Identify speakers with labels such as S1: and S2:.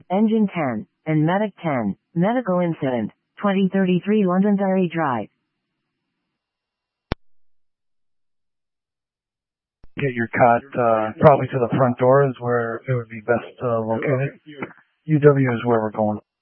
S1: Engine 10, and Medic 10, Medical Incident, 2033 Londonderry Drive.
S2: Get your cot probably to the front door is where it would be best located. UW is where we're going.